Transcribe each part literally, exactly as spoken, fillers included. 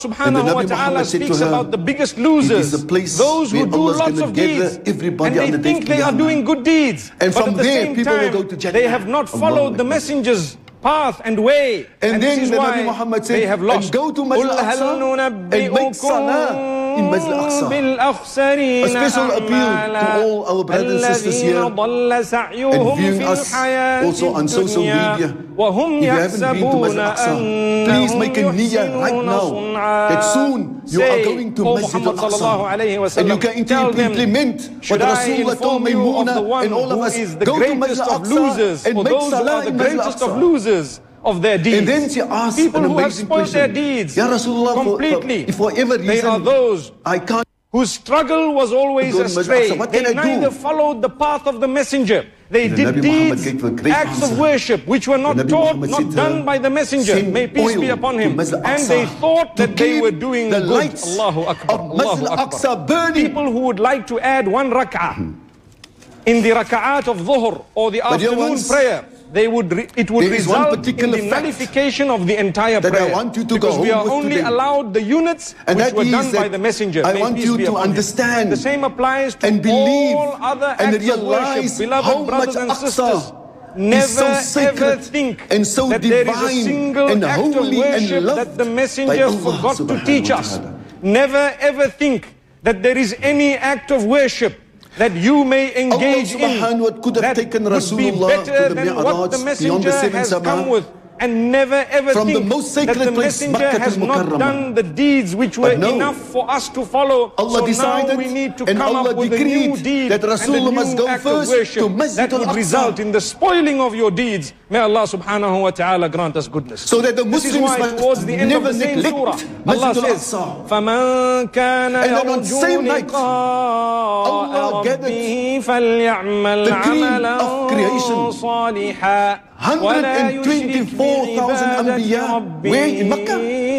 Subhanahu wa ta'ala speaks her, about the biggest losers, those who do lots of deeds, and they think they are doing good deeds, and but from at the there, same time, they have not followed the messenger's path and way, and, and then this is the why Nabi Muhammad said, they have lost. And go to Masjid al-Aqsa and make salah in Masjid al-Aqsa. A special appeal to all our brothers and sisters here and viewing us also on social media. If you haven't been to Masjid al-Aqsa, please make a niyyah right now that soon you are going to Masjid al-Aqsa and you can implement what Rasulullah told Maymuna and all of us. Go to Masjid al-Aqsa and make salah in Masjid al-Aqsa of their deeds. And then she asked people an who have spoiled question. their deeds Ya Rasulullah, completely. For, for, for whatever reason, they are those I can't whose struggle was always astray. They neither followed the path of the messenger. They the did Nabi deeds, acts answer. of worship, which were not taught, not done by the messenger. May peace be upon him. And they thought that they were doing the good. Allahu Akbar. Allahu Akbar. People who would like to add one rak'ah in the rak'at of dhuhr or the afternoon prayer, they would re it would result in the nullification of the entire prayer. I want you to because go we are home only today. allowed the units and which were done by the messenger. I May want you to understand. Him. The same applies to and believe all other and acts of worship. Beloved brothers and sisters, never so ever think and so that there is a single and act of worship that the messenger forgot to teach us. Never ever think that there is any act of worship that you may engage in that would be better than what the messenger has come with. And never ever From think the most sacred that the place, messenger has not done the deeds which were no. enough for us to follow. Allah so decided now we need to and come Allah up with a new deed that Rasulullah and a must new go act first of worship to Masjid that would al-Aqsa. result in the spoiling of your deeds. May Allah subhanahu wa ta'ala grant us goodness. So that the Muslims this is why towards the end of the same surah, Allah says, فَمَنْ كَانَ يَرْجُو لِقَاءَ رَبِّهِ فَلْيَعْمَلْ عَمَلًا صَالِحًا one hundred twenty-four thousand Anbiya. Where? In Makkah?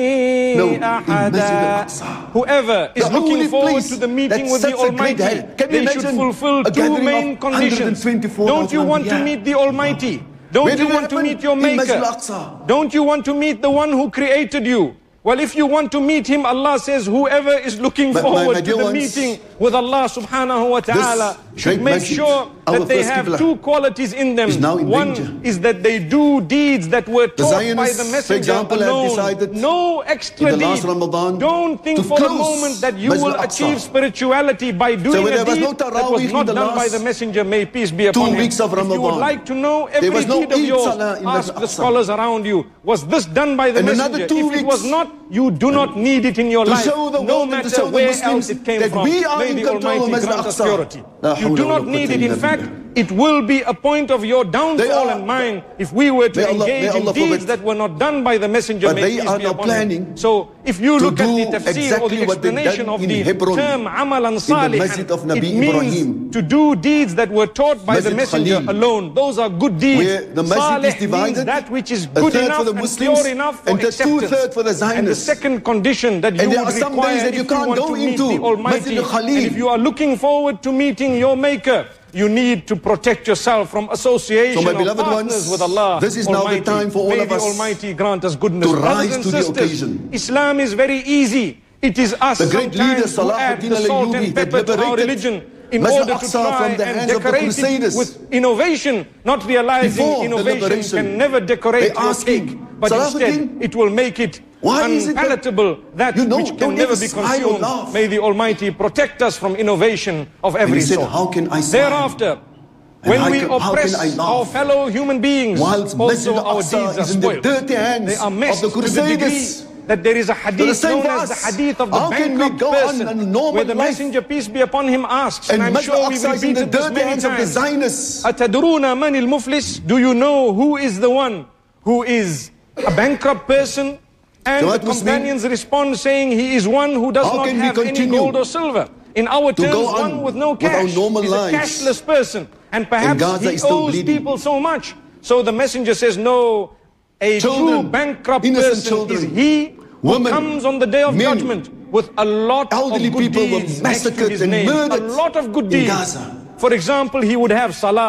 No, in Masjid al-Aqsa. Whoever is the looking forward to the meeting with the Almighty, they should fulfill two main conditions. Don't you want to meet the Almighty? Don't you want to meet your Maker? Don't you want to meet the one who created you? Well, if you want to meet him, Allah says, whoever is looking but forward my, my to the ones, meeting with Allah subhanahu wa ta'ala should make sure that they have two qualities in them. In One danger. is that they do deeds that were the taught Zionists, by the messenger for example, alone. have decided No extra deed. Ramadan Don't think for a moment that you will achieve spirituality by doing so a deed no that was not done by the messenger. May peace be upon him. Weeks of if you would like to know every deed no of yours, ask the scholars around you. Was this done by the and messenger? If it was not, you do not need it in your life, no matter where else it came from. May the Almighty grant us purity. You do not need it. In fact, it will be a point of your downfall and mine if we were to engage in deeds that were not done by the messenger. But they are now planning. So if you look at the tafsir or the explanation of the term amalan salihan, it means to do deeds that were taught by the messenger alone. Those are good deeds. Salih means that which is good enough and pure enough for acceptance. For the Zionists. And the second condition that you would require if you want to meet the Almighty, and if you are looking forward to meeting your Maker, you need to protect yourself from association so my of beloved partners ones, with Allah. This is Almighty. now the time for all May of us the Almighty grant us goodness. to rise Brothers and to the sisters, occasion. Islam is very easy. It is us the great leader, sometimes who add the salt and pepper to our religion in order to try and decorate it with innovation, not realizing Before innovation can never decorate your cake, but instead it will make it unpalatable, that you know, which can never be consumed. May the Almighty protect us from innovation of every said, sort. how can I Thereafter, when we can, oppress our fellow human beings, whilst also our deeds are spoiled. They are messed of the to the degree that there is a hadith known as the hadith of the bankrupt person, where the messenger, peace be upon him, asks, and, and I'm sure we've repeated this many times, Atadruna man al-muflis? Do you know who is the one who is a bankrupt person? And the companions respond saying, he is one who does not have any gold or silver. In our terms, one with no cash. He's a cashless person. And perhaps he owes people so much. So the messenger says, no, a true bankrupt person is he who comes on the day of judgment with a lot of good deeds next to his name. A lot of good deeds. For example, he would have salah,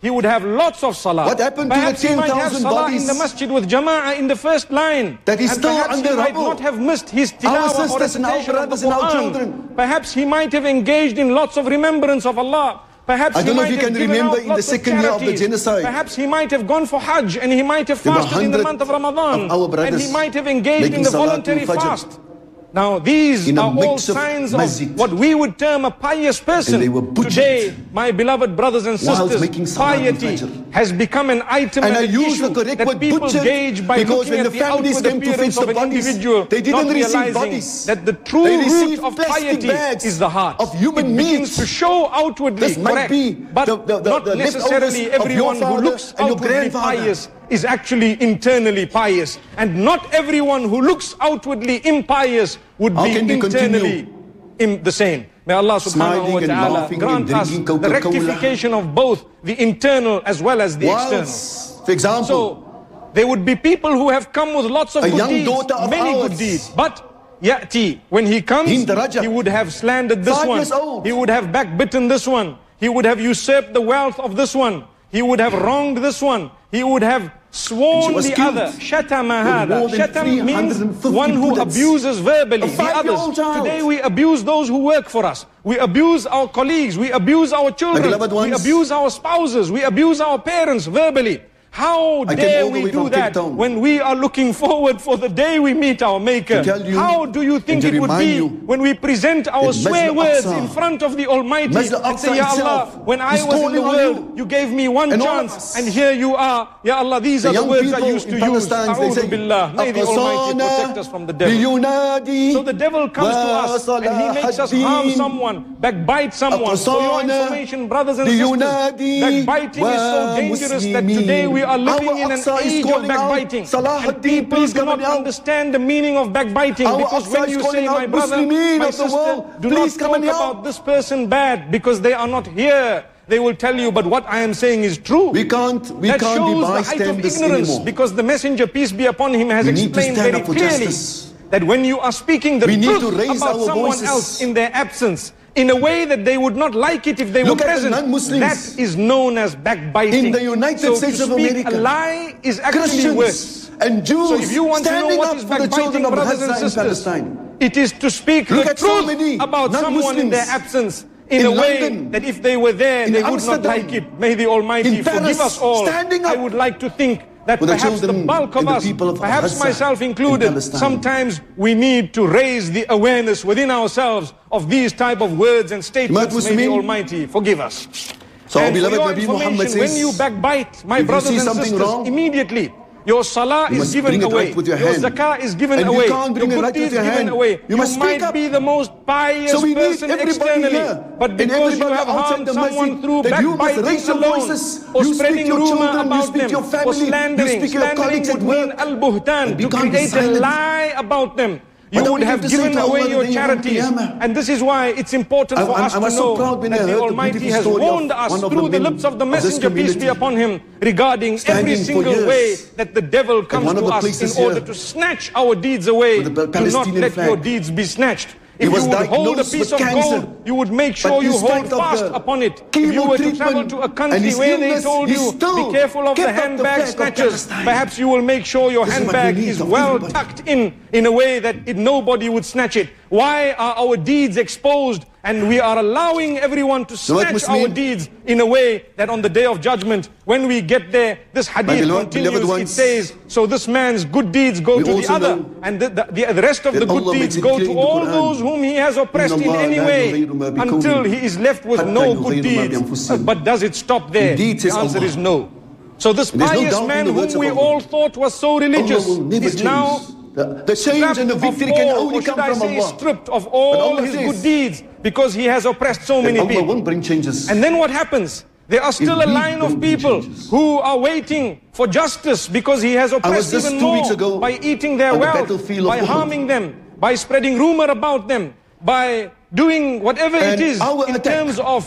he would have lots of salah. What happened perhaps to the he might have salah bodies in the masjid with jama'ah in the first line. That is and still perhaps under he might rubble. not have missed his tilawah or recitation of the Quran. Perhaps he might have engaged in lots of remembrance of Allah. Perhaps I don't he know might if you have can given remember out in the lots second year of the charities. genocide. Perhaps he might have gone for Hajj and he might have There were fasted in the month of Ramadan. of our And brothers he might have engaged in making the Salatul voluntary Fajr fast. Now these in a are all mix of signs masjid. of what we would term a pious person. And they were butchered Today, my beloved brothers and whilst sisters, making Salatul piety Fajr. has become an item And and I an use issue the correct that word people butchered gauge by because looking when at the the families outward came to fetch appearance the of an bodies, individual, they didn't not receive realizing bodies. that the true They root received of plastic piety bags is the heart. of human it begins meat. to show outwardly, This might correct, be but the- the- the- not the necessarily leftovers of your everyone who father looks and your outwardly grandfather. pious is actually internally pious. And not everyone who looks outwardly impious would How be can we internally in the same. May Allah subhanahu wa Smiling and ta'ala laughing grant and us drinking the Coca-Cola. rectification of both the internal as well as the external. Whilst, for example, So there would be people who have come with lots of A good young deeds, daughter of many ours. good deeds, but Ya'ti, when he comes, Hind Rajab, he would have slandered this five one. years old. He would have backbitten this one. He would have usurped the wealth of this one. He would have wronged this one. He would have sworn was the killed other. Shatama with hada. more than Shatam three hundred means fifty one who bullets. abuses verbally A the five-year-old others. child. Today we abuse those who work for us. We abuse our colleagues. We abuse our children. beloved ones, We abuse our spouses. We abuse our parents verbally. How I came dare all the we way do from Cape that Town when we are looking forward for the day we meet our Maker? to tell you How do you think and to it would remind be you when we present our that swear Masjid words Al-Aqsa, in front of the Almighty Masjid and Al-Aqsa say, Ya Allah, itself when I is was in the calling on world, you you gave me one and all of chance, us. and here you are. Ya Allah, these The are the young words I people used to in use. Palestine, they A'udhu say, billah. May the Almighty "Aqsana protect us from the devil." biyunadi So the devil comes to us and he makes us harm someone, backbite someone. For your information, brothers and sisters, backbiting is so dangerous that today we are living in an age of backbiting. And people do not understand the meaning of backbiting, because when you say, my brother, my sister, do not talk about this person bad because they are not here, they will tell you, but what I am saying is true. We can't, we that can't be shows the height of bystanders ignorance, anymore. because the messenger, peace be upon him, has We need to explained stand very up for clearly justice. that when you are speaking the We need truth to raise about our someone voices. else in their absence, in a way that they would not like it if they Look were at the present, non-Muslims. that is known as backbiting. In the United so States to of speak America, a lie is actually Christians worse. and Jews So if you want to know standing what up is for the children backbiting, of brothers and Gaza and sisters, Palestine. it is to speak Look the at so truth many about someone in their non-Muslims absence in, in a way London, that if they were there, in they would Amsterdam, not like it. May the Almighty in forgive Paris, us all. standing up I would like to think that for the perhaps the children bulk of and the us, people of perhaps Gaza myself in included, Palestine. sometimes we need to raise the awareness within ourselves of these type of words and statements. May the Almighty forgive us. So our And for beloved your Nabi Muhammad information, when says, you backbite, my if you brothers see and something sisters, wrong, immediately your salah you is must given bring it away. right with your hand. zakah is given And you away. can't bring your it good right with deeds your given hand. away. You must speak might up. be the most pious So we need person everybody externally, here but and because you everybody have outside harmed the someone masjid through that you must backbiting raise your alone, voices. or You spreading speak your rumor children, you about speak them, your or family, you slandering. speak your Slandering colleagues at would mean work. al-buhtan, And we to can't be create a silent. lie about them. You What are would we have going to say given to Allah away on the your day of charities. Qiyamah? And this is why it's important I- for I- us I to was so know proud when I that the heard the Almighty beautiful has story of warned us one of the through the men lips of the of this Messenger, peace be community, upon him, regarding every standing for single years way that the devil comes one of to the us places in order here to snatch our deeds away. with the Do not Palestinian let flag. your deeds be snatched. He If was you would hold a diagnosed piece with of cancer. gold, you would make sure But you in hold spite of fast the upon it. If chemo you were to treatment travel to a and country his where they illness, told he you, still be careful of the kept up the handbag flag of snatchers, Palestine. perhaps you will make sure your This is what handbag we need is of well everybody. tucked in, in a way that it, nobody would snatch it. Why are our deeds exposed and we are allowing everyone to So what snatch must our mean? deeds in a way that on the day of judgment, when we get there, this hadith beloved- continues, beloved it ones, says, so this man's good deeds go we to the also other, know and the, the, the rest of that the good Allah deeds makes it go clear to in the all Quran, those whom He has oppressed in Allah any la way, yughayyiru ma biqawmin until He is left with hatta no good yughayyiru ma deeds. bi-anfusihim. But does it stop there? Indeed, The says answer Allah. is no. So this And there's no pious doubt in man the words whom of we Allah. all thought was so religious Allah will never is change. now The, the change and the victory of can all, only or should come I from say Allah. stripped of But all Allah his says, good deeds because he has oppressed so And many Allah people. won't bring changes. And then what happens? There are still a Indeed, line there of will be people changes. who are waiting for justice because he has oppressed just even two more weeks ago by eating their on the wealth, battlefield of by Uhud. harming them, by spreading rumor about them, by doing whatever And it is our in attack terms of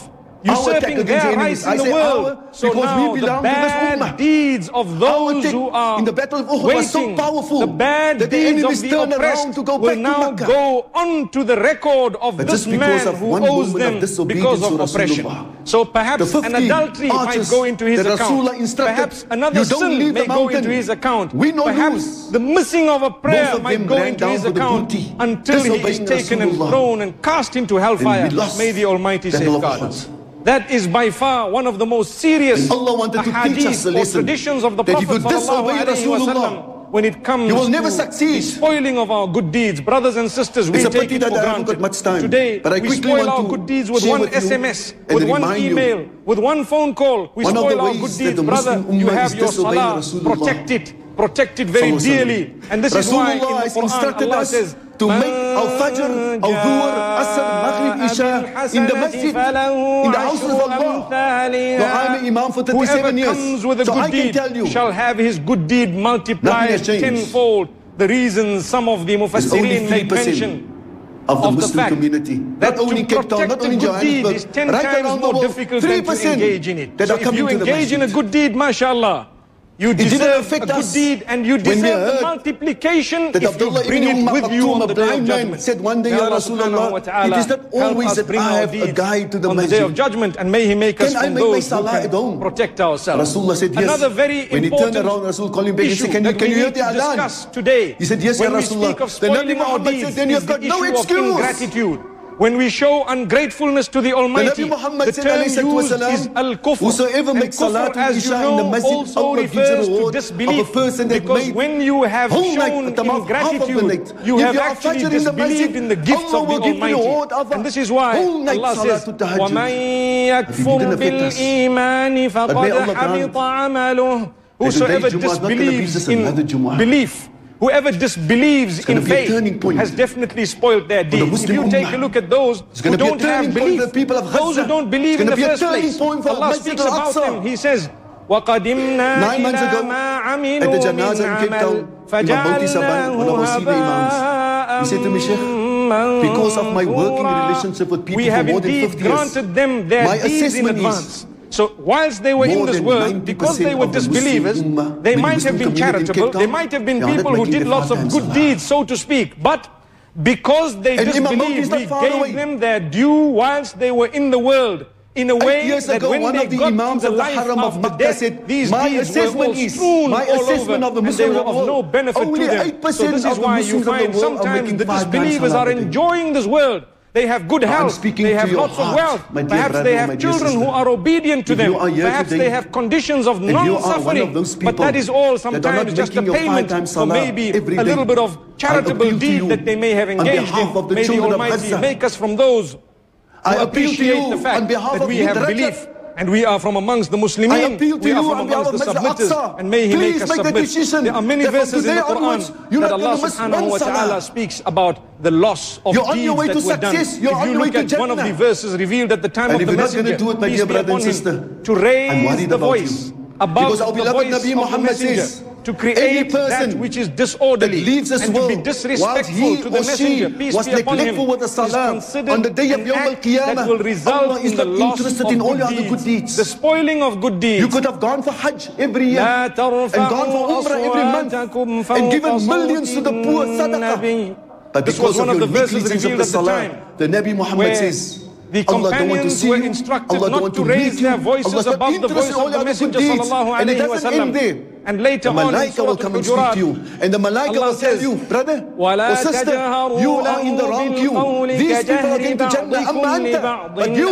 usurping their rights in the world. So now the bad deeds of those who are in the battle of Uhud was so powerful, the bad deeds of the oppressed will now go on to the record of this man who owes them because of oppression. So perhaps an adultery might go into his account. Perhaps another sin may go into his account. Perhaps the missing of a prayer might go into his account until he is taken and thrown and cast into hellfire. May the Almighty safeguard us. That is by far one of the most serious ahadith or traditions of the Prophet sallallahu alaihi wasallam. When it comes you will never to succeed. the spoiling of our good deeds, brothers and sisters, we take it for granted. Much time, Today, but I we spoil our good deeds with one S M S, with one email, you. with one phone call. We one spoil our good deeds, brother. You have your salah, protect it, protect it very dearly. And this is why in the Quran Allah says, to make al-Fajr, al-Dhuhr, Asr, Maghrib, Isha in the masjid, in the houses of Allah. So I'm an imam for thirty-seven years. Whoever comes with a so good I can deed tell you, shall have his good deed multiplied tenfold. The reasons some of the Mufassirin make mention of the of Muslim the fact community, that not only in Cape Town, not only in Johannesburg, is ten right times around the more world, difficult than to engage in it. That So are if coming you to the engage in a good deed, mashallah, you deserve a good deed and you deserve the multiplication if you bring it with you on the day of judgment. Said one day, Ya Rasulullah, it is not always that I have a guide to the on the day of judgment, and may He make us from those who can protect ourselves. Rasulullah said yes. Another very when he turned important around, Rasul called him back and said, can you, that can we you hear need the to adhan? discuss today, He said, yes, Ya when we Rasulullah. speak of The Nabi spoiling our Muhammad deeds, said, then you is have the got no issue of excuse. ingratitude. When we show ungratefulness to the Almighty, the, Nabi the term used is al-kufr. Whosoever And makes kufr, salat as you isha know, in the masjid, also Allah gives refers a to reward disbelief. of a person that Because made when you have whole shown night, half of the ingratitude, night. you If have you are actually Fajr in the disbelieved masjid, in the gifts Allah of the will give you Almighty. reward of And this is why whole night Allah says, salat to tahajjud. وَمَنْ يَكْفُرْ بِالْإِيمَانِ فَقَدْ حَبِطَ عَمَلُهُ. Whosoever disbelieves in belief, whoever disbelieves in faith has definitely spoiled their deeds. If you take a look at those who don't have belief, those who don't believe in the first place, Allah speaks about them. He says, وَقَدِمْنَا إِلَى مَا عَمِلُوا مِنْ عَمَلٍ فَجَعَلْنَاهُ هَبَاءً He said to me, Sheikh, because of my working relationship with people we have for more than indeed fifty years, granted them their my deeds in assessment advance. is So whilst they were in this world, because they were disbelievers, they might have been charitable, they might have been people who did lots of good deeds, so to speak, but because they disbelieved, we gave them their due whilst they were in the world, in a way that when they got to the life after death, these deeds were all strewn all over, and they were of no benefit to them. So this is why you find sometimes the disbelievers are enjoying this world. They have good health, they have lots of wealth, perhaps they have children who are obedient to them, perhaps they have conditions of non-suffering, but that is all sometimes just a payment for maybe a little bit of charitable deed that they may have engaged in. May the Almighty make us from those who appreciate the fact that we have belief. And we are from amongst the Muslimin, we are from amongst the submitters, and may He make us submit. There are many verses in the Quran that Allah subhanahu wa ta'ala speaks about the loss of deeds that were done. If you look at one of the verses revealed at the time of the Messenger, peace be upon him, to raise the voice above the voice of the Messenger, to create that which is disorderly and to be disrespectful to the Messenger, peace be upon him, is considered on the day of an Yawm act that will result in the loss of good deeds, the spoiling of good deeds. You could have gone for Hajj every year and gone for Umrah every month and given millions to the poor, sadaqah. But because of your negligency of the Salah, the Nabi Muhammad says, the companions were instructed not to raise their voices above the voice of the Messenger sallallahu alayhi wa sallam. And later on in Surah Al-Hujurat, and the Malaika will tell you, brother or sister, you are in the wrong queue. These people are going to Jannah, amma anta. But you,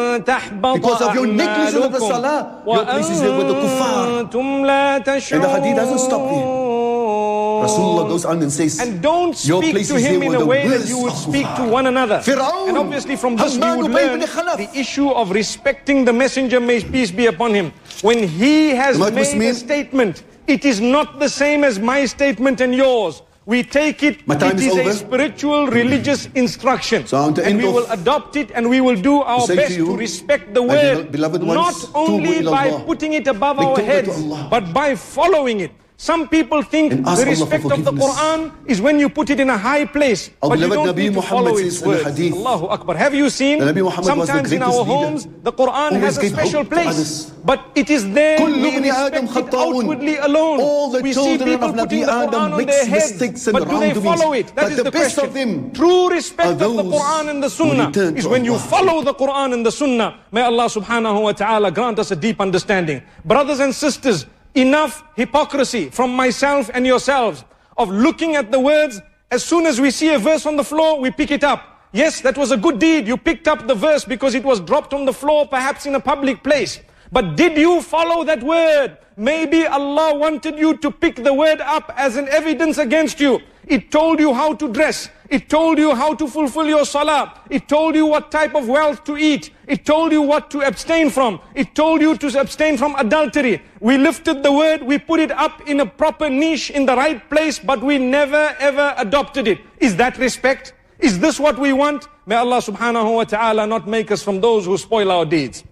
because of your negligence of the Salah, your place is there with the kuffar. And the hadith doesn't stop there. Rasulullah goes on and says, and don't speak to him in a way that you would speak to one another. And obviously from this we would learn the issue of respecting the Messenger, may peace be upon him. When he has made a statement, it is not the same as my statement and yours. We take it, it is a spiritual, religious instruction. And we will adopt it and we will do our best to respect the word, not only by putting it above our heads, but by following it. Some people think the respect of the Quran is when you put it in a high place, but you don't need to follow its words. Allahu Akbar. Have you seen, sometimes in our homes, the Quran has a special place, but it is there, we respect it outwardly alone. We see people putting the Quran on their heads, but do they follow it? That is the question. True respect of the Quran and the Sunnah is when you follow the Quran and the Sunnah. May Allah subhanahu wa ta'ala grant us a deep understanding. Brothers and sisters, enough hypocrisy from myself and yourselves of looking at the words. As soon as we see a verse on the floor, we pick it up. Yes, that was a good deed. You picked up the verse because it was dropped on the floor, perhaps in a public place. But did you follow that word? Maybe Allah wanted you to pick the word up as an evidence against you. It told you how to dress. It told you how to fulfill your salah. It told you what type of wealth to eat. It told you what to abstain from. It told you to abstain from adultery. We lifted the word, we put it up in a proper niche in the right place, but we never ever adopted it. Is that respect? Is this what we want? May Allah subhanahu wa ta'ala not make us from those who spoil our deeds.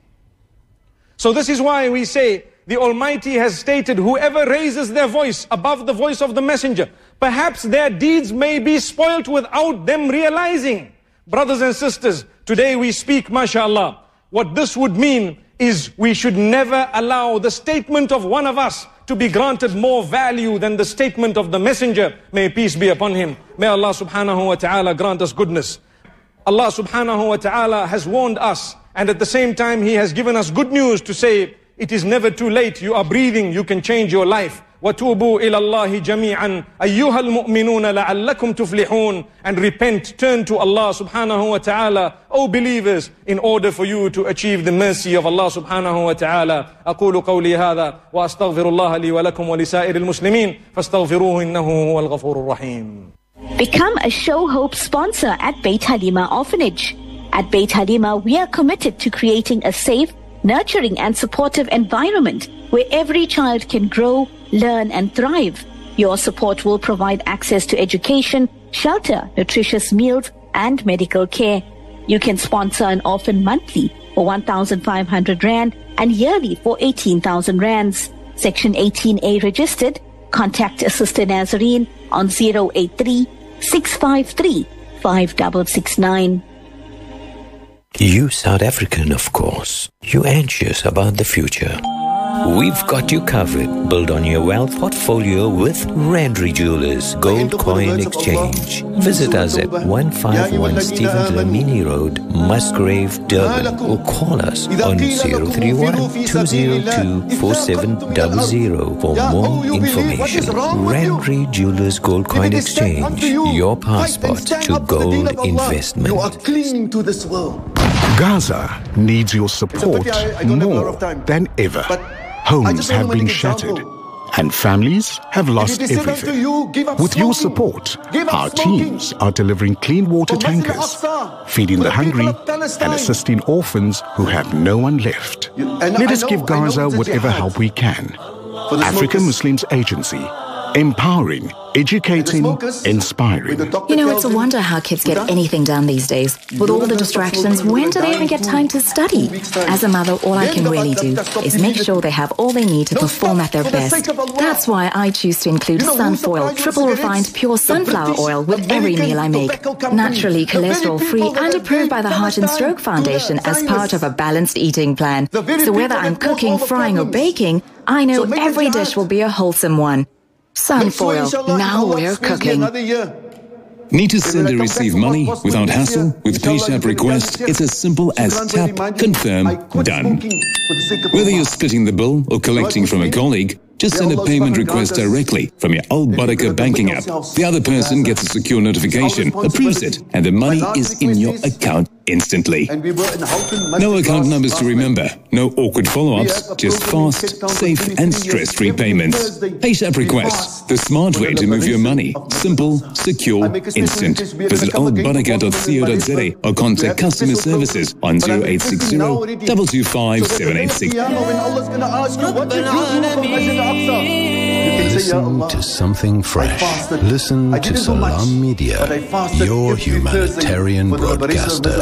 So this is why we say, the Almighty has stated, whoever raises their voice above the voice of the messenger, perhaps their deeds may be spoilt without them realizing. Brothers and sisters, today we speak, mashallah. What this would mean is we should never allow the statement of one of us to be granted more value than the statement of the messenger. May peace be upon him. May Allah subhanahu wa ta'ala grant us goodness. Allah subhanahu wa ta'ala has warned us, and at the same time He has given us good news to say, it is never too late. You are breathing, you can change your life. وَتُوبُوا إِلَى اللَّهِ جَمِيعًا أَيُّهَا الْمُؤْمِنُونَ لَعَلَّكُمْ تُفْلِحُونَ. And repent, turn to Allah subhanahu wa ta'ala, O believers, in order for you to achieve the mercy of Allah subhanahu wa ta'ala. أقول قولي هذا وأستغفر الله لي ولكم ولسائر المسلمين فاستغفروه إنه هو الغفور الرحيم. Become a Show Hope sponsor at Beit Halima Orphanage. At Beit Halima, we are committed to creating a safe, nurturing and supportive environment where every child can grow, learn and thrive. Your support will provide access to education, shelter, nutritious meals and medical care. You can sponsor an orphan monthly for one thousand five hundred rand and yearly for eighteen thousand rands. Section eighteen A registered. Contact Sister Nazarene on zero eight three, six five three, five six six nine. You South African, of course. You anxious about the future. We've got you covered. Build on your wealth portfolio with Randry Jewelers Gold Coin Exchange. Visit us at one fifty-one Stephen Dlamini Road, Musgrave, Durban, or call us on zero three one, two zero two, four seven zero zero for more information. Randry Jewelers Gold Coin Exchange, your passport to gold investment. You are clinging to this world. Gaza needs your support more than ever. Homes have been shattered and families have lost everything. With your support, our teams are delivering clean water tankers, feeding the hungry and assisting orphans who have no one left. Let us give Gaza whatever help we can. African Muslims Agency, empowering, educating, inspiring. You know, it's a wonder how kids get anything done these days. With all the distractions, when do they even get time to study? As a mother, all I can really do is make sure they have all they need to perform at their best. That's why I choose to include Sunfoil, triple refined pure sunflower oil with every meal I make. Naturally cholesterol-free and approved by the Heart and Stroke Foundation as part of a balanced eating plan. So whether I'm cooking, frying or baking, I know every dish will be a wholesome one. Sunfoil, now we're cooking. Need to send and receive money without hassle? With PayShap Request, it's as simple as tap, confirm, done. Whether you're splitting the bill or collecting from a colleague, just send a payment request directly from your Al Barakah banking app. The other person gets a secure notification, approves it, and the money is in your account instantly. No account numbers to remember, no awkward follow-ups, just fast, safe and stress-free payments. PayShap Request, the smart way to move your money. Simple, secure, instant. Visit al barakah dot co dot za or contact customer services on zero eight six zero, two two five, seven eight six. Listen to something fresh. Listen to Salam Media, your humanitarian broadcaster.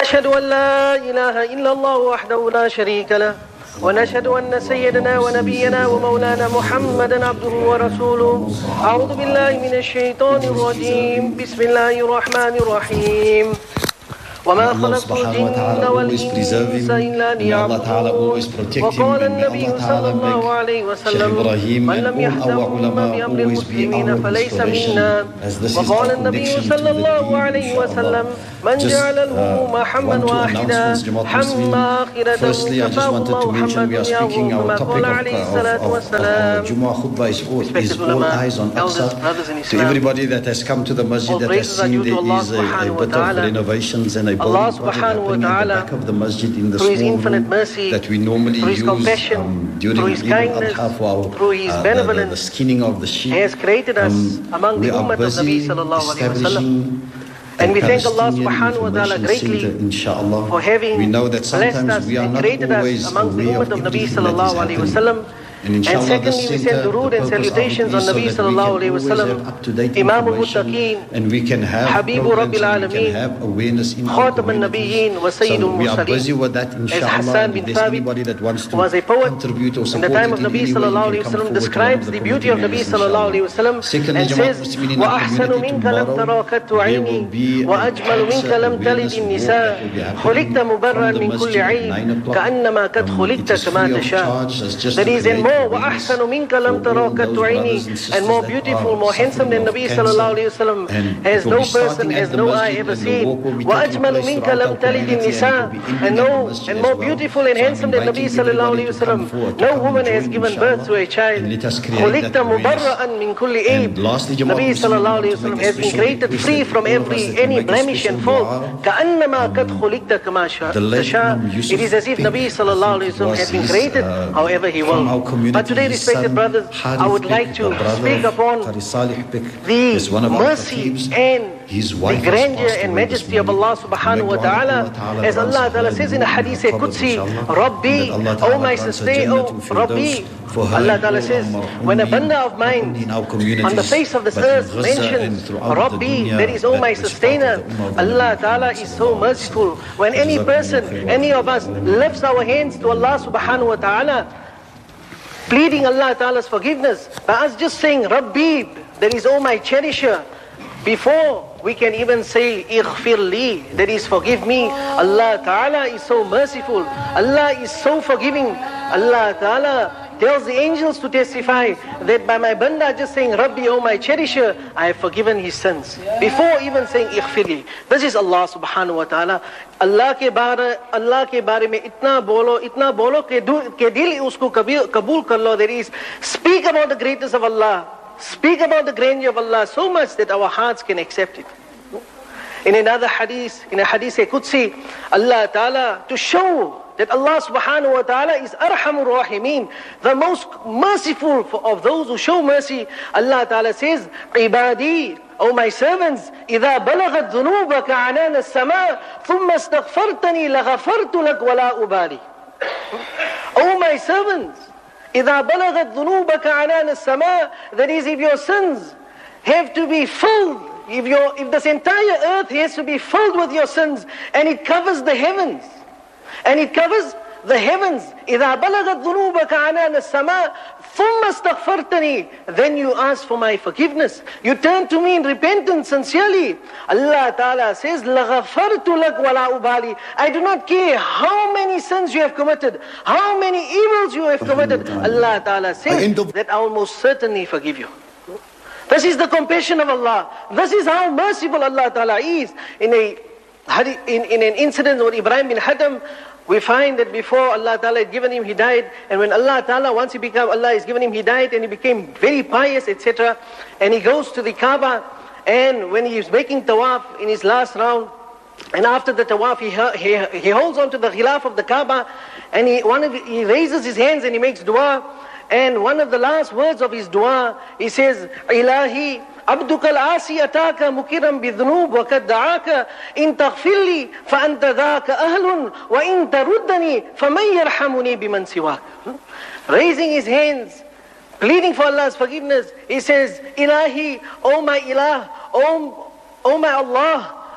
ونشهد أن لا إله إلا الله وحده لا شريك له ونشهد أن سيدنا ونبينا ومولانا محمدا عبده ورسوله. أعوذ بالله من الشيطان الرجيم. بسم الله الرحمن الرحيم. وما خلقت الجن والإنس إلا ليعبدون. وقال النبي صلى الله عليه وسلم من لم يهتم بأمر المسلمين فليس منا. وقال النبي صلى الله عليه وسلم من جعل الهموم حما واحدا حم آخرته كفاه الله حما دنياه كما قال عليه الصلاة والسلام. Respected ulama, elders, brothers in Islam, to everybody that has come to the masjid, that has seen there is a, a bit of renovations and a Allah building project subhanahu wa happening in the ta'ala, back of the masjid in the through His small infinite room mercy, that we normally through His use compassion, um, during through His Eid kindness, al-Adha for our, through His uh, benevolence, the, the skinning of the sheep. He has created us um, among the ummah of Nabi sallallahu alayhi wa sallam. And we thank Allah subhanahu wa ta'ala greatly for having we know that blessed us we are and not created us amongst the ummah of Nabi sallallahu alayhi wa sallam. And, and secondly, we send durood and salutations on Nabi sallallahu alayhi wa sallam, Imam al-Muttaqeen, and we can have Habibu Rabbil Alameen, Khatam al-Nabiyeen, wa Sayyidul Mursaleen. As Hassan bin Thabit was a poet in the time of Nabi sallallahu alayhi wa sallam, describes the beauty of Nabi sallallahu alayhi wa sallam and says, وَأَحْسَنُ مِنْكَ لَمْ تَرَاكَتْ عَيْنِي وَأَجْمَلُ مِنْكَ لَمْ تَلِدِ النِّسَاء خُلِقْتَ مُبَرًّا مِنْ كُلِّ عَيْبٍ كَأَنَّمَا قَدْ خُلِقْتَ كَمَا تَشَاءُ. That is, and more, وَأَحْسَنُ مِنْكَ لَمْ تَرَاكَتْ عَيْنِي, and more beautiful, more handsome than Nabi sallallahu alayhi wa sallam has no person, has no eye ever seen. وَأَجْمَلُ مِنْكَ لَمْ تَلِدِ النِّسَاء, and no, and more beautiful and handsome than Nabi sallallahu alayhi wa sallam. No woman has given birth to a child. خُلِقْتَ مُبَرًّا مِنْ كُلِّ عَيْبٍ. Nabi sallallahu alayhi wa sallam has been created free from every any blemish and fault. كَأَنَّمَا قَدْ خُلِقْتَ كَمَا تَشَاءُ. It is as if Nabi sallallahu alayhi wa sallam had been created however he will. But today, respected brothers, I would like to speak upon the mercy and the grandeur and majesty of Allah subhanahu wa ta'ala. As Allah ta'ala says in a hadith Qudsi, Rabbi, O my sustainer, O Rabbi. Allah ta'ala says, when a banda of mine on the face of this earth mentions Rabbi, that is, O my sustainer, Allah ta'ala is so merciful. When any person, any of us lifts our hands to Allah subhanahu wa ta'ala, pleading Allah ta'ala's forgiveness, by us just saying Rabbi, that is, O my cherisher, before we can even say Ighfir li, that is, forgive me, Allah ta'ala is so merciful, Allah is so forgiving. Allah ta'ala tells the angels to testify that by my banda just saying Rabbi, O my cherisher, I have forgiven his sins, before even saying Ighfirli. This is Allah subhanahu wa ta'ala. Allah ke bare, Allah ke bare mein itna bolo, itna bolo ke dil usko kabul kar lo. That is, speak about the greatness of Allah, speak about the grandeur of Allah so much that our hearts can accept it. In another hadith, in a hadith Qudsi, Allah ta'ala, to show that Allah subhanahu wa ta'ala is Arhamur Rahimeen, the most merciful of those who show mercy. Allah ta'ala says, Ibadi, O my servants, إِذَا بَلَغَتْ ذُنُوبَكَ عَنَانَ السَّمَاءِ ثُمَّ اسْتَغْفَرْتَنِي لَغَفَرْتُ لَكَ وَلَا أُبَالِي. O my servants, إِذَا بَلَغَتْ ذُنُوبَكَ عَنَانَ السَّمَاءِ, that is, if your sins have to be filled, if, your, if this entire earth has to be filled with your sins, and it covers the heavens, and it covers the heavens, إِذَا بَلَغَتْ ذُنُوبَكَ عَنَانَ السَّمَاءِ ثُمَّ اسْتَغْفَرْتَنِي, then you ask for my forgiveness. You turn to me in repentance sincerely. Allah Ta'ala says, لَغَفَرْتُ لَكَ وَلَا أُبَالِي. I do not care how many sins you have committed, how many evils you have committed. Allah Ta'ala says that I will most certainly forgive you. This is the compassion of Allah. This is how merciful Allah Ta'ala is. In a In, in an incident with Ibrahim bin Hadam, we find that before Allah Ta'ala had given him Hidayat, and when Allah Ta'ala, once he became, Allah has given him Hidayat, and he became very pious, et cetera, and he goes to the Kaaba, and when he is making tawaf in his last round, and after the tawaf, he, he, he holds on to the khilaf of the Kaaba, and he, one of, he raises his hands and he makes dua, and one of the last words of his dua, he says, Ilahi, عبدك العاصي أتاك مكرا بذنوب وقد دعاك إن تغفر لي فأنت ذاك أهل وإن تردني فمن يرحمني بمن سواك. Raising his hands, pleading for Allah's forgiveness, he says, Ilahi, O my Ilah, O, O my Allah,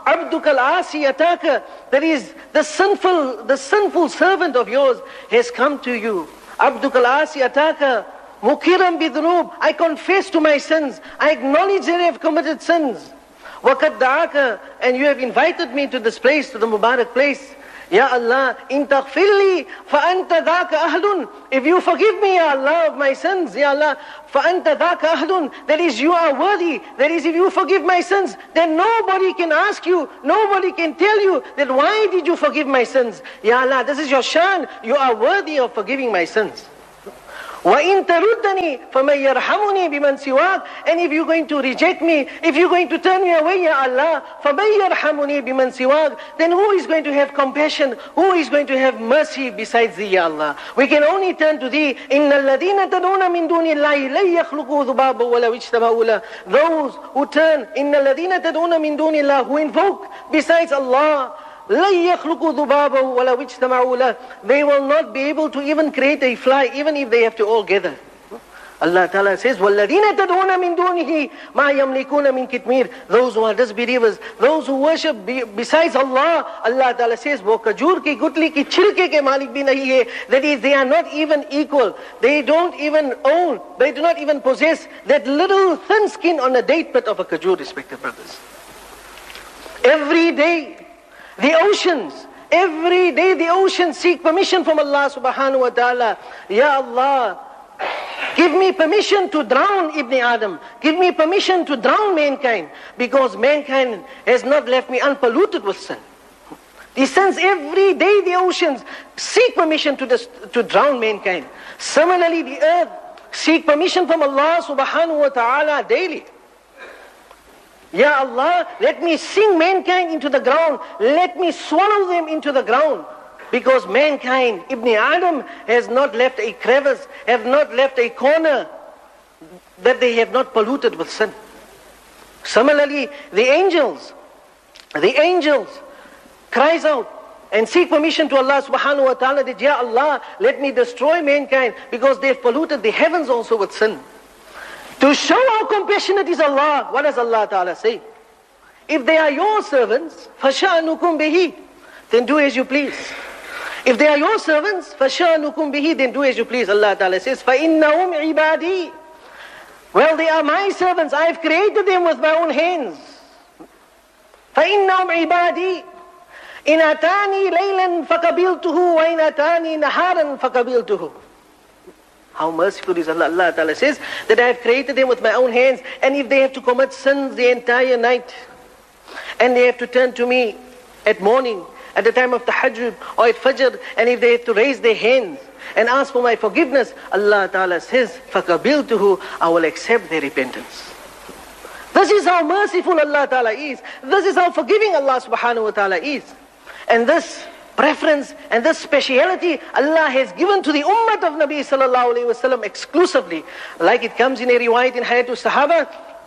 Abduka al-asi ataka. That is, the sinful, the sinful servant of yours has come to you. Abduka al-asi ataka. Mukiram bidhunub. I confess to my sins. I acknowledge that I have committed sins. Waqad da'aka. And you have invited me to this place, to the Mubarak place. Ya Allah, in taghfirli fa anta dhaka ahlun. If you forgive me, Ya Allah, of my sins, Ya Allah, fa anta dhaka ahlun. That is, you are worthy. That is, if you forgive my sins, then nobody can ask you, nobody can tell you that why did you forgive my sins? Ya Allah, this is your shan. You are worthy of forgiving my sins. وَإِن تَرُدَّنِي فَمَنْ يَرْحَمُنِي بِمَنْ سِوَاكَ. And if you're going to reject me, if you're going to turn me away, Ya Allah, فَمَنْ يَرْحَمُنِي بِمَنْ سِوَاكَ. Then who is going to have compassion? Who is going to have mercy besides Thee, Ya Allah? We can only turn to Thee. إِنَّ الَّذِينَ تَدْعُونَ مِن دُونِ اللَّهِ لَن يَخْلُقُوا ذُبَابًا وَلَوِ اجْتَمَعُوا لَهُ. Those who turn, إِنَّ الَّذِينَ تَدْعُونَ مِن دُونِ اللَّهِ, who invoke besides Allah, لَن يَخْلُقُوا ذُبَابًا وَلَوِ اجْتَمَعُوا لَهُ. They will not be able to even create a fly, even if they have to all gather. Allah Ta'ala says, وَالَّذِينَ تَدْعُونَ مِن دُونِهِ مَا يَمْلِكُونَ مِن كِتْمِيرٍ. Those who are disbelievers, those who worship besides Allah, Allah Ta'ala says, وَو kajur ki gutli ki chilke ke malik bhi nahi hai. That is, they are not even equal. They don't even own, they do not even possess that little thin skin on a date pit of a kajur, respected brothers. Every day, the oceans, every day the oceans seek permission from Allah subhanahu wa ta'ala. Ya Allah, give me permission to drown Ibn Adam. Give me permission to drown mankind. Because mankind has not left me unpolluted with sin. The sins, every day the oceans seek permission to, dis- to drown mankind. Similarly, the earth seek permission from Allah subhanahu wa ta'ala daily. Ya Allah, let me sink mankind into the ground. Let me swallow them into the ground. Because mankind, Ibn Adam, has not left a crevice, have not left a corner that they have not polluted with sin. Similarly, the angels, the angels cries out and seek permission to Allah subhanahu wa ta'ala that, Ya Allah, let me destroy mankind because they've polluted the heavens also with sin. To show how compassionate is Allah, what does Allah Ta'ala say? If they are your servants, فَشَأْنُكُمْ بِهِ, then do as you please. If they are your servants, فَشَأْنُكُمْ بِهِ, then do as you please. Allah Ta'ala says, فَإِنَّهُمْ عِبَادِي. Well, they are my servants. I have created them with my own hands. فَإِنَّهُمْ عِبَادِي. إِنْ أَتَانِي لَيْلًا فَقَبِلْتُهُ وَإِنْ أَتَانِي نَهَارًا فَقَبِلْتُهُ. How merciful is Allah. Allah Ta'ala says that I have created them with my own hands, and if they have to commit sins the entire night, and they have to turn to me at morning, at the time of tahajjud or at fajr, and if they have to raise their hands and ask for my forgiveness, Allah Ta'ala says, فَقَبِلْتُهُ, I will accept their repentance. This is how merciful Allah Ta'ala is. This is how forgiving Allah Subhanahu wa Ta'ala is. And this preference and this speciality Allah has given to the ummah of Nabi Sallallahu Alaihi Wasallam exclusively. Like it comes in a riwayat in Hayatul Sahaba,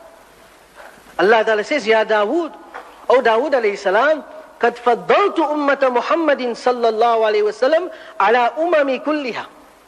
Allah Ta'ala says, Ya Dawood, O Dawood alayhi salam, قد فضلت أمة محمد صلى الله عليه وسلم على أمم كلها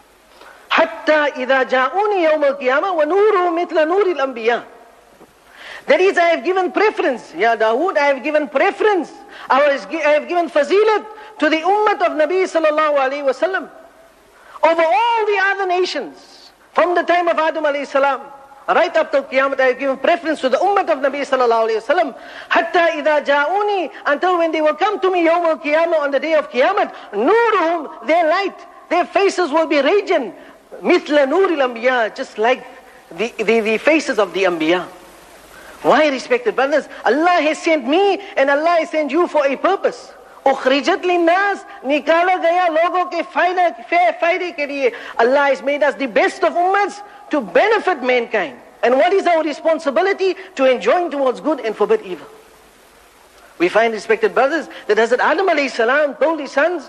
حتى إذا جاءوني يوم القيامة ونوره مثل نور الأنبياء. That is, I have given preference, Ya Dawood, I have given preference, I have given fazilat to the ummah of Nabi sallallahu alayhi wa sallam over all the other nations from the time of Adam alayhi salam right up till Qiyamah. I have given preference to the ummah of Nabi sallallahu alayhi wa sallam hatta idha ja'uni, until when they will come to me yawm al-Qiyamah, on the day of Qiyamah, nuruhum, their light, their faces will be radiant, mithla nuril anbiya, just like the, the, the faces of the anbiya. Why, respected brothers? Allah has sent me and Allah has sent you for a purpose. उखरिजत लिन्नास, निकाला गया लोगों के फायदे फायदे के लिए. Allah has made us the best of ummahs to benefit mankind. And what is our responsibility? To enjoin towards good and forbid evil. We find, respected brothers, that Hazrat Adam alayhi salam told his sons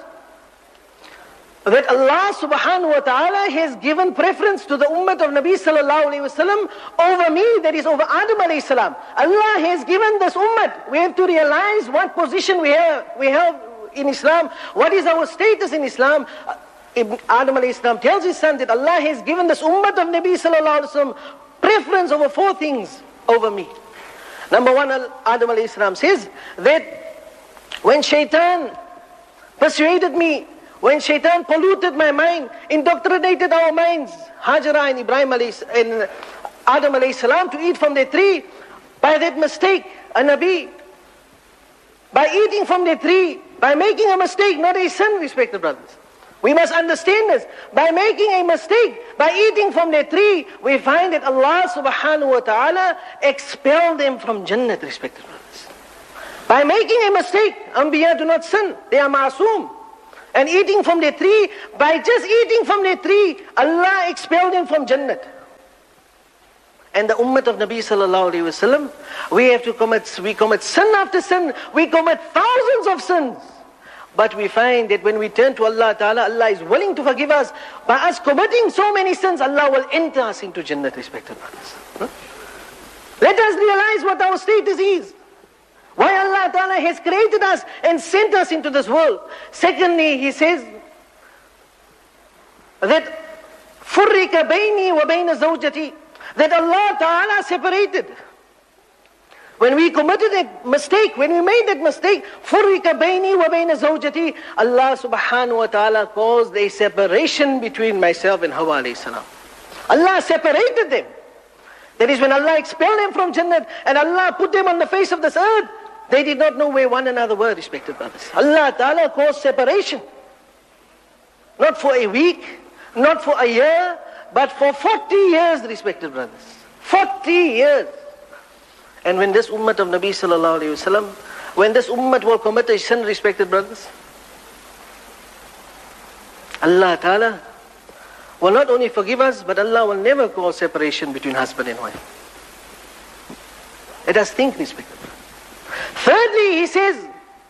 that Allah subhanahu wa ta'ala has given preference to the ummah of Nabi sallallahu alayhi wa sallam over me, that is over Adam alayhi salam. Allah has given this ummah. We have to realize what position we have, we have in Islam. What is our status in Islam? Adam alayhi salam tells his son that Allah has given this ummah of Nabi sallallahu alayhi wa sallam preference over four things over me. Number one, Adam alayhi salam says that when shaitan persuaded me, when shaitan polluted my mind, indoctrinated our minds, Hajara and Ibrahim alayhi, and Adam alayhi salam to eat from the tree, by that mistake, a Nabi, by eating from the tree, by making a mistake, not a sin, respected brothers. We must understand this. By making a mistake, by eating from the tree, we find that Allah subhanahu wa ta'ala expelled them from Jannat, respected brothers. By making a mistake, Anbiya do not sin, they are ma'soom. And eating from the tree, by just eating from the tree, Allah expelled them from Jannat. And the ummah of Nabi sallallahu alayhi wa sallam, we have to commit, we commit sin after sin, we commit thousands of sins. But we find that when we turn to Allah Ta'ala, Allah is willing to forgive us. By us committing so many sins, Allah will enter us into Jannat, respected brothers. Huh? Let us realize what our status is. Why Allah Ta'ala has created us and sent us into this world. Secondly, He says that فُرِّكَ بَيْنِي وَبَيْنَ زَوْجَتِي, that Allah Ta'ala separated. When we committed a mistake, when we made that mistake, فُرِّكَ بَيْنِي وَبَيْنَ زَوْجَتِي, Allah subhanahu wa ta'ala caused a separation between myself and Hawa alayhi salam. Allah separated them. That is when Allah expelled them from Jannat and Allah put them on the face of this earth, they did not know where one another were, respected brothers. Allah Ta'ala caused separation. Not for a week, not for a year, but for forty years, respected brothers. forty years. And when this ummah of Nabi sallallahu alayhi wa sallam, when this ummah will commit a sin, respected brothers, Allah Ta'ala will not only forgive us, but Allah will never cause separation between husband and wife. Let us think, respected brothers. Thirdly, He says